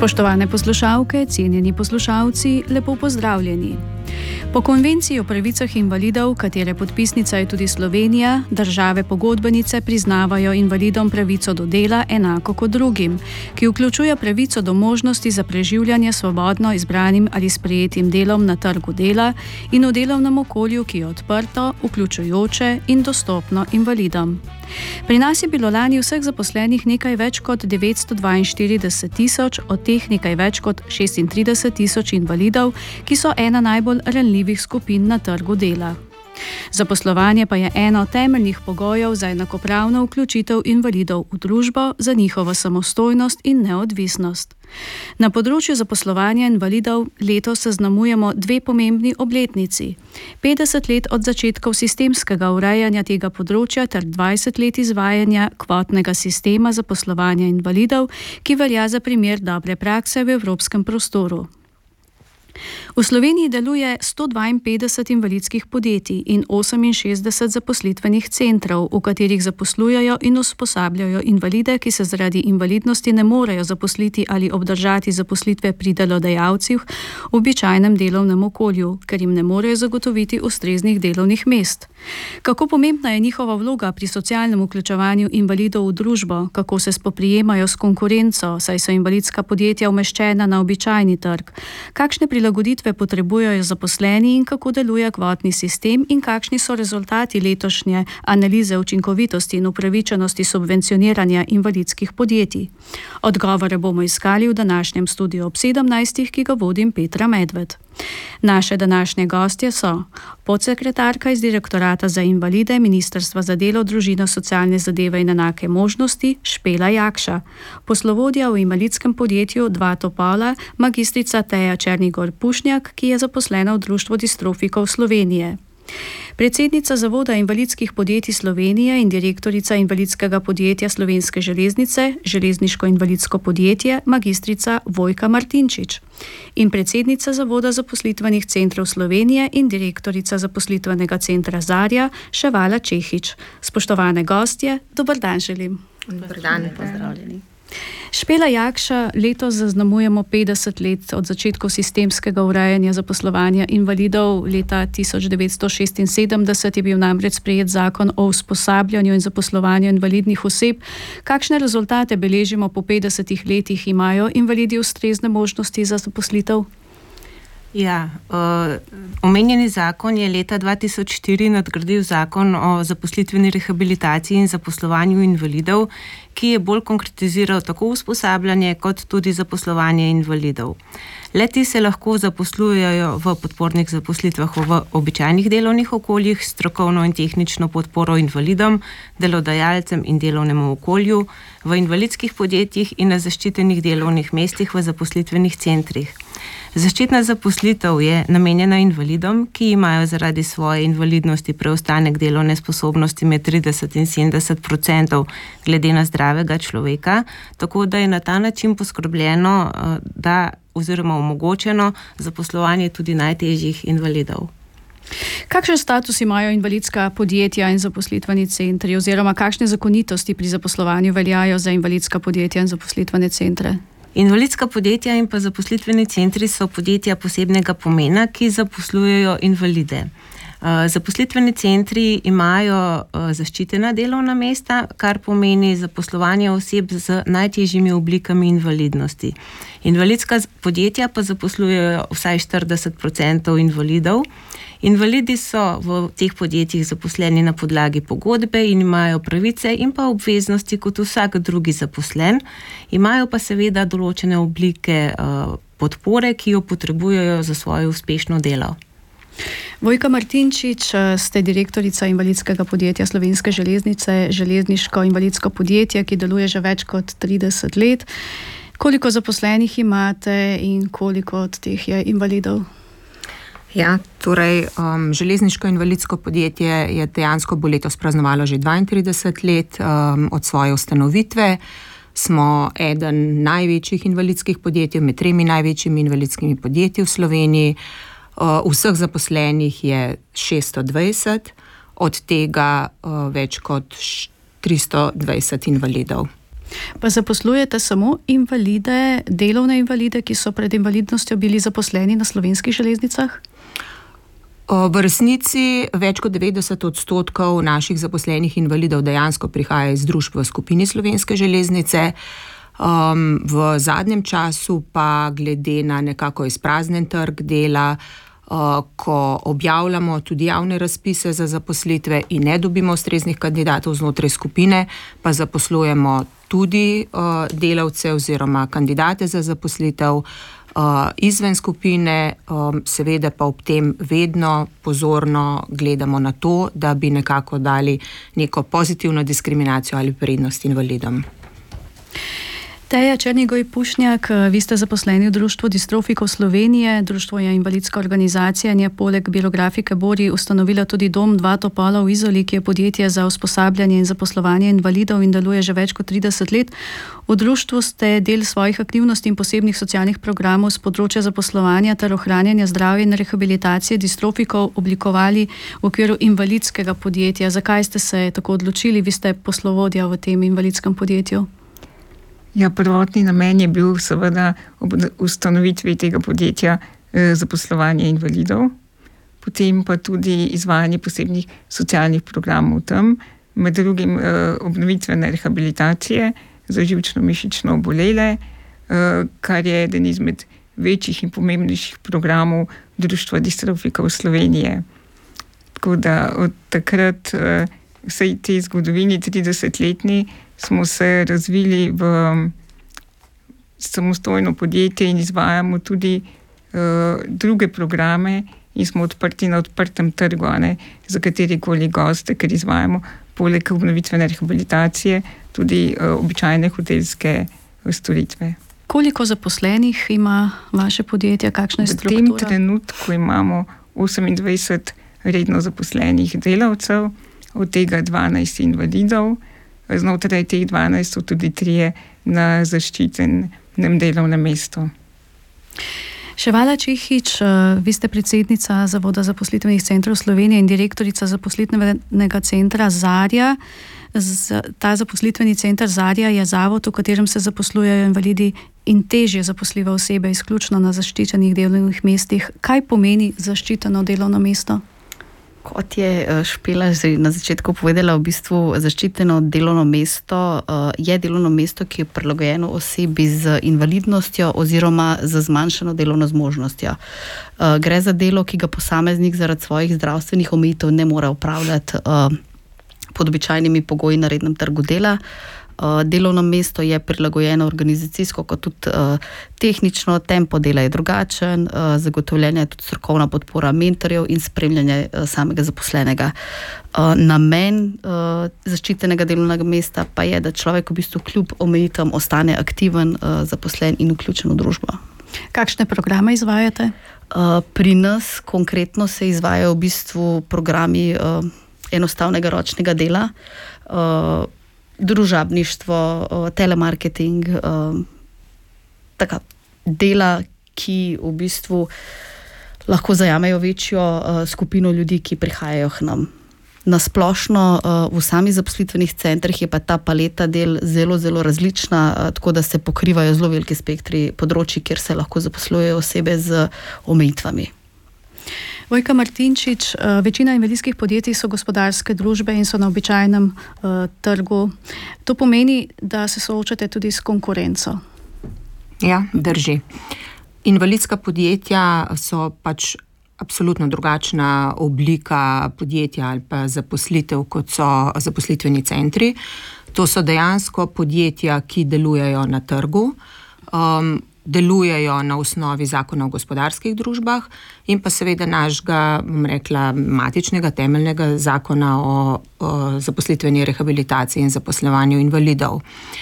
Spoštovane poslušalke, cenjeni poslušalci, lepo pozdravljeni. Po konvenciji o pravicah invalidov, katere podpisnica je tudi Slovenija, države pogodbenice priznavajo invalidom pravico do dela enako kot drugim, ki vključuje pravico do možnosti za preživljanje svobodno izbranim ali sprejetim delom na trgu dela in v delovnem okolju, ki je odprto, vključujoče in dostopno invalidom. Pri nas je bilo lani vseh zaposlenih nekaj več kot 942 tisoč, od teh nekaj več kot 36 tisoč invalidov, ki so ena najbolj ranljivih skupin na trgu dela. Zaposlovanje pa je eno temeljnih pogojev za enakopravno vključitev invalidov v družbo, za njihovo samostojnost in neodvisnost. Na področju zaposlovanja invalidov letos zaznamujemo dve pomembni obletnici. 50 let od začetkov sistemskega urejanja tega področja ter 20 let izvajanja kvotnega sistema zaposlovanja invalidov, ki velja za primer dobre prakse v evropskem prostoru. V Sloveniji deluje 152 invalidskih podjetij in 68 zaposlitvenih centrov, v katerih zaposlujejo in usposabljajo invalide, ki se zaradi invalidnosti ne morejo zaposliti ali obdržati zaposlitve pri delodajalcih v običajnem delovnem okolju, ker jim ne morejo zagotoviti ustreznih delovnih mest. Kako pomembna je njihova vloga pri socialnem vključevanju invalidov v družbo, kako se spoprijemajo s konkurenco, saj so invalidska podjetja umeščena na običajni trg, kakšne prilagoditve potrebujejo zaposleni in kako deluje kvotni sistem in kakšni so rezultati letošnje analize učinkovitosti in upravičenosti subvencioniranja invalidskih podjetij. Odgovore bomo iskali v današnjem studiu ob 17, ki ga vodim Petra Medved. Naše današnje gostje so podsekretarka iz Direktorata za invalide Ministrstva za delo, družino, socialne zadeve in enake možnosti Špela Jakša, poslovodja v invalidskem podjetju Dva topola magistrica Teja Černigoj Pušnjak, ki je zaposlena v Društvu distrofikov Slovenije. Predsednica Zavoda invalidskih podjetij Slovenije in direktorica invalidskega podjetja Slovenske železnice, železniško invalidsko podjetje, magistrica Vojka Martinčič. In predsednica Zavoda zaposlitvenih centrov Slovenije in direktorica zaposlitvenega centra Zarja, Ševala Čehič. Spoštovane gostje, dober dan želim. Dober dan, pozdravljeni. Špela Jakša, letos zaznamujemo 50 let od začetkov sistemskega urejanja zaposlovanja invalidov. Leta 1976 je bil namreč sprejet zakon o usposabljanju in zaposlovanju invalidnih oseb. Kakšne rezultate beležimo po 50 letih? Imajo invalidi ustrezne možnosti za zaposlitev? Ja, omenjeni zakon je leta 2004 nadgradil zakon o zaposlitveni rehabilitaciji in zaposlovanju invalidov, ki je bolj konkretiziral tako usposabljanje kot tudi zaposlovanje invalidov. Le-ti se lahko zaposlujejo v podpornih zaposlitvah v običajnih delovnih okoljih, strokovno in tehnično podporo invalidom, delodajalcem in delovnemu okolju, v invalidskih podjetjih in na zaščitenih delovnih mestih v zaposlitvenih centrih. Zaščitna zaposlitev je namenjena invalidom, ki imajo zaradi svoje invalidnosti preostanek delovne sposobnosti med 30 in 70% glede na zdravega človeka, tako da je na ta način poskrbljeno, da oziroma omogočeno zaposlovanje tudi najtežjih invalidov. Kakšen status imajo invalidska podjetja in zaposlitveni centri oziroma kakšne zakonitosti pri zaposlovanju veljajo za invalidska podjetja in zaposlitvene centre? Invalidska podjetja in pa zaposlitveni centri so podjetja posebnega pomena, ki zaposlujejo invalide. Zaposlitveni centri imajo zaščitena delovna mesta, kar pomeni zaposlovanje oseb z najtežjimi oblikami invalidnosti. Invalidska podjetja pa zaposlujejo vsaj 40% invalidov. Invalidi so v teh podjetjih zaposleni na podlagi pogodbe in imajo pravice in pa obveznosti kot vsak drugi zaposlen. Imajo pa seveda določene oblike podpore, ki jo potrebujejo za svoje uspešno delo. Vojka Martinčič, ste direktorica invalidskega podjetja Slovenske železnice, železniško invalidsko podjetje, ki deluje že več kot 30 let. Koliko zaposlenih imate in koliko od teh je invalidov? Ja, torej železniško invalidsko podjetje je dejansko bo letos praznovalo že 32 let od svoje ustanovitve. Smo eden največjih invalidskih podjetij, med 3 največjimi invalidskimi podjetji v Sloveniji. Vseh zaposlenih je 620, od tega več kot 320 invalidov. Pa zaposlujete samo invalide, delovne invalide, ki so pred invalidnostjo bili zaposleni na Slovenskih železnicah? V resnici več kot 90% naših zaposlenih invalidov dejansko prihaja iz družb v skupini Slovenske železnice. V zadnjem času pa glede na nekako izpraznjen trg dela, ko objavljamo tudi javne razpise za zaposlitve in ne dobimo ustreznih kandidatov znotraj skupine, pa zaposlujemo tudi delavce oziroma kandidate za zaposlitev izven skupine, seveda pa ob tem vedno pozorno gledamo na to, da bi nekako dali neko pozitivno diskriminacijo ali prednost invalidom. Teja Černigoj Pušnjak, vi ste zaposleni v Društvu distrofikov Slovenije. Društvo je invalidska organizacija in je poleg Birografike Bori ustanovila tudi Dom 2 Topola v Izoli, ki je podjetje za usposabljanje in zaposlovanje invalidov in deluje že več kot 30 let. V društvu ste del svojih aktivnosti in posebnih socialnih programov z področja zaposlovanja ter ohranjanja zdravja in rehabilitacije distrofikov oblikovali v okviru invalidskega podjetja. Zakaj ste se tako odločili? Vi ste poslovodja v tem invalidskem podjetju. Ja, prvotni namen je bil seveda ob ustanovitvi tega podjetja zaposlovanje invalidov, potem pa tudi izvajanje posebnih socialnih programov tam, med drugim obnovitvene rehabilitacije za živčno-mišično obolele, kar je eden izmed večjih in pomembnejših programov Društva distrofikov Slovenije. Tako da od takrat vsej tej zgodovini 30-letni smo se razvili v samostojno podjetje in izvajamo tudi druge programe in smo odprti na odprtem trgu, za katerikoli goste, ker izvajamo poleg obnovitvene rehabilitacije tudi običajne hotelske storitve. Koliko zaposlenih ima vaše podjetje, kakšna je struktura? V tem trenutku imamo 28 redno zaposlenih delavcev, od tega 12 invalidov. Znotraj teh 12 so tudi 3 na zaščitenem delovnem mestu. Ševala Čihič, vi ste predsednica Zavoda zaposlitvenih centrov Slovenije in direktorica zaposlitvenega centra Zarja. Ta zaposlitveni center Zarja je zavod, v katerem se zaposlujejo invalidi in težje zaposljive osebe izključno na zaščitenih delovnih mestih. Kaj pomeni zaščiteno delovno mesto? Kot je Špela že na začetku povedala, v bistvu zaščiteno delovno mesto je delovno mesto, ki je prilagojeno osebi z invalidnostjo oziroma z zmanjšano delovno zmožnostjo. Gre za delo, ki ga posameznik zaradi svojih zdravstvenih omejitev ne more opravljati pod običajnimi pogoji na rednem trgu dela. Delovno mesto je prilagojeno organizacijsko kot tudi tehnično, tempo dela je drugačen, zagotovljena je tudi strokovna podpora mentorjev in spremljanje samega zaposlenega. Namen zaščitenega delovnega mesta pa je, da človek v bistvu kljub omejitvam ostane aktiven, zaposlen in vključen v družbo. Kakšne programe izvajate? Pri nas konkretno se izvajajo v bistvu programi enostavnega ročnega dela, družabništvo, telemarketing, taka dela, ki v bistvu lahko zajamejo večjo skupino ljudi, ki prihajajo k nam. Na splošno v samih zaposlitvenih centrih je pa ta paleta del zelo, zelo različna, tako da se pokrivajo zelo veliki spektri področji, kjer se lahko zaposlujejo osebe z omejitvami. Vojka Martinčič, večina invalidskih podjetij so gospodarske družbe in so na običajnem trgu. To pomeni, da se soočate tudi s konkurenco. Ja, drži. Invalidska podjetja so pač absolutno drugačna oblika podjetja ali pa zaposlitev, kot so zaposlitveni centri. To so dejansko podjetja, ki delujejo na trgu, delujejo na osnovi zakona o gospodarskih družbah in pa seveda našega, bom rekla, matičnega temeljnega zakona o zaposlitveni rehabilitaciji in zaposlovanju invalidov.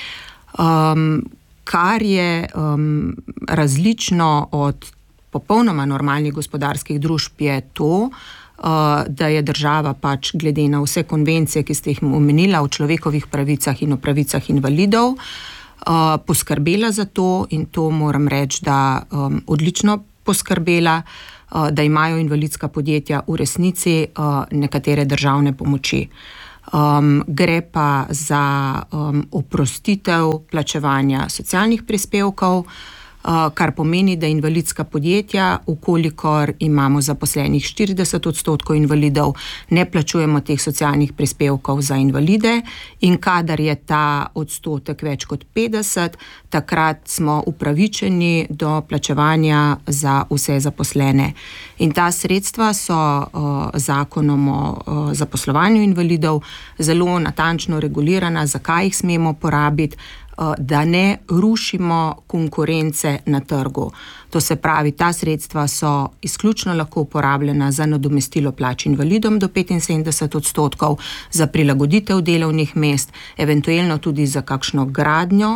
Kar je različno od popolnoma normalnih gospodarskih družb je to, da je država pač glede na vse konvencije, ki ste jih omenila o človekovih pravicah in o pravicah invalidov, poskrbela za to in to moram reči, da odlično poskrbela, da imajo invalidska podjetja v resnici nekatere državne pomoči. Gre pa za oprostitev plačevanja socialnih prispevkov, kar pomeni, da invalidska podjetja, ukolikor imamo zaposlenih 40% invalidov, ne plačujemo teh socialnih prispevkov za invalide, in kadar je ta odstotek več kot 50, takrat smo upravičeni do plačevanja za vse zaposlene. In ta sredstva so zakonom o zaposlovanju invalidov zelo natančno regulirana, zakaj jih smemo porabiti, da ne rušimo konkurence na trgu. To se pravi, ta sredstva so izključno lahko uporabljena za nadomestilo plač invalidom do 75%, za prilagoditev delovnih mest, eventualno tudi za kakšno gradnjo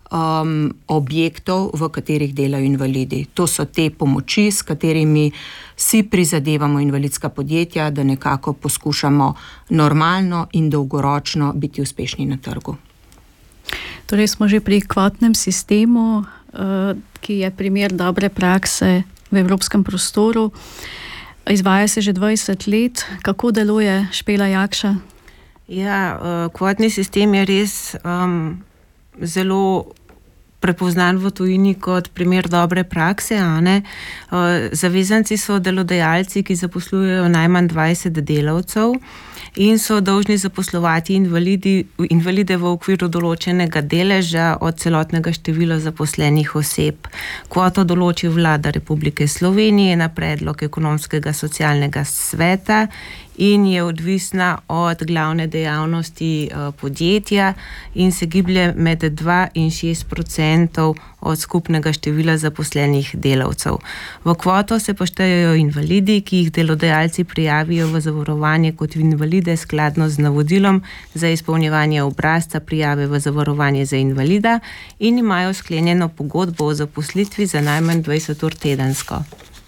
objektov, v katerih delajo invalidi. To so te pomoči, s katerimi si prizadevamo invalidska podjetja, da nekako poskušamo normalno in dolgoročno biti uspešni na trgu. Torej smo že pri kvotnem sistemu, ki je primer dobre prakse v evropskem prostoru. Izvaja se že 20 let. Kako deluje, Špela Jakša? Ja, kvotni sistem je res zelo prepoznan v tujini kot primer dobre prakse. Zavezanci so delodajalci, ki zaposlujejo najmanj 20 delavcev in so dolžni zaposlovati invalide v okviru določenega deleža od celotnega števila zaposlenih oseb. Kvoto določi Vlada Republike Slovenije na predlog Ekonomskega socialnega sveta in je odvisna od glavne dejavnosti podjetja in se giblje med 2 in 6% od skupnega števila zaposlenih delavcev. V kvoto se poštejejo invalidi, ki jih delodajalci prijavijo v zavarovanje kot invalide skladno z navodilom za izpolnjevanje obrazca prijave v zavarovanje za invalida in imajo sklenjeno pogodbo o zaposlitvi za najmanj 20 ur tedensko.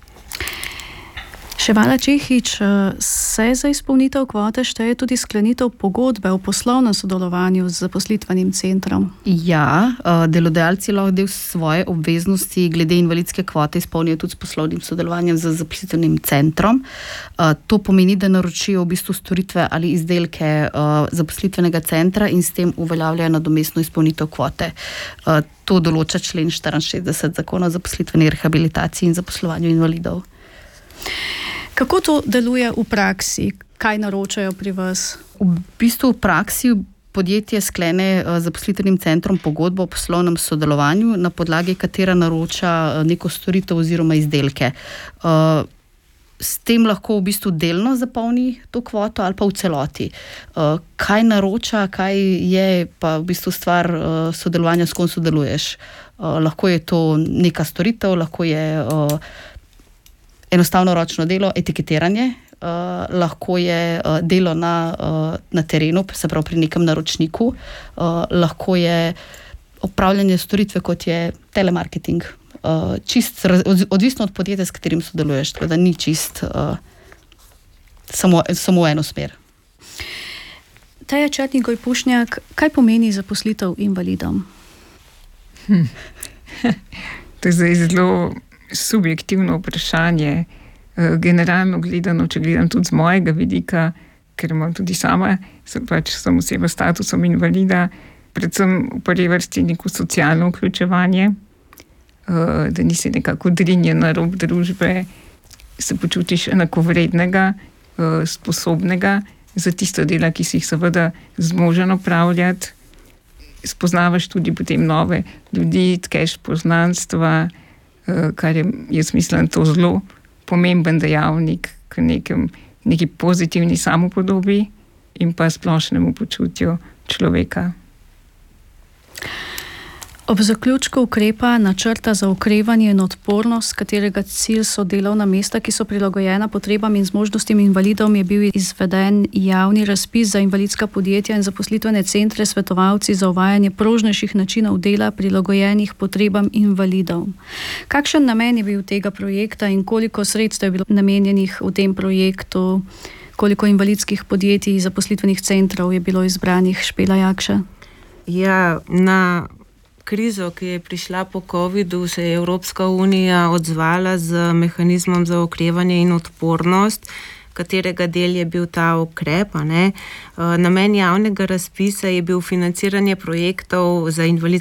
Ševala Čehić, se za izpolnitev kvote šteje tudi sklenitev pogodbe o poslovnem sodelovanju z zaposlitvenim centrom? Ja, delodajalci lahko del svoje obveznosti glede invalidske kvote izpolnijo tudi s poslovnim sodelovanjem z zaposlitvenim centrom. To pomeni, da naročijo v bistvu storitve ali izdelke zaposlitvenega centra in s tem uveljavljajo nadomestno izpolnitev kvote. To določa člen 64 zakona o zaposlitveni rehabilitaciji in zaposlovanju invalidov. Kako to deluje v praksi? Kaj naročajo pri vas? V bistvu v praksi podjetje sklene z zaposlitvenim centrom pogodbo o poslovnem sodelovanju, na podlagi katera naroča neko storitev oziroma izdelke. S tem lahko v bistvu delno zapolni to kvoto ali pa v celoti. Kaj naroča, kaj je pa v bistvu stvar sodelovanja, s kom sodeluješ. Lahko je to neka storitev, lahko je enostavno ročno delo, etiketiranje, lahko je delo na terenu, se pravi pri nekem naročniku, lahko je opravljanje storitve, kot je telemarketing. Odvisno od podjetja, s katerim sodeluješ, tako da ni čist samo eno smer. Teja Četnikoj Pušnjak, kaj pomeni zaposlitev invalidom? To je zdaj zelo subjektivno vprašanje. Generalno gledano, če gledam tudi z mojega vidika, ker imam tudi sama, sem oseba s statusom invalida, predvsem v prvi vrsti neko socialno vključevanje, da nisi nekako drinjen na rob družbe, se počutiš enakovrednega, sposobnega za tisto dela, ki si jih seveda zmožen opravljati. Spoznavaš tudi potem nove ljudi, tkeš poznanstva, kar je, jaz mislim, to zelo pomemben dejavnik k neki pozitivni samopodobi in pa splošnemu počutju človeka. Ob zaključku ukrepa načrta za okrevanje in odpornost, katerega cilj so delovna mesta, ki so prilagojena potrebam in zmožnostim invalidom, je bil izveden javni razpis za invalidska podjetja in zaposlitvene centre, svetovalci za uvajanje prožnejših načinov dela prilagojenih potrebam invalidov. Kakšen namen je bil tega projekta in koliko sredstev je bilo namenjenih v tem projektu, koliko invalidskih podjetij in zaposlitvenih centrov je bilo izbranih, Špela Jakša? Ja, na krizo, ki je prišla po covidu, se je Evropska unija odzvala z mehanizmom za okrevanje in odpornost, katerega del je bil ta ukrep. Namen javnega razpisa je bil financiranje projektov za invalidske